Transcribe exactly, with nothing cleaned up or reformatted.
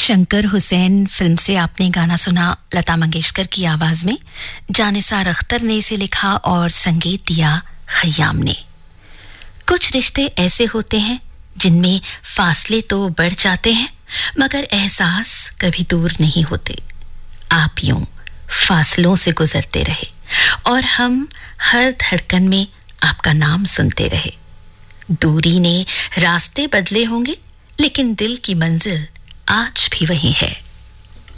Shankar Hussain film से आपने गाना सुना लता मंगेशकर की आवाज में। जानिसार अख्तर ने इसे लिखा और संगीत दिया खयाम ने। कुछ रिश्ते ऐसे होते हैं जिनमें फासले तो बढ़ जाते हैं मगर एहसास कभी दूर नहीं होते। आप यूं फासलों से गुजरते रहे और हम हर धड़कन में आपका नाम सुनते रहे। दूरी ने रास्ते बदले होंगे लेकिन दिल की मंजिल आज भी वही है।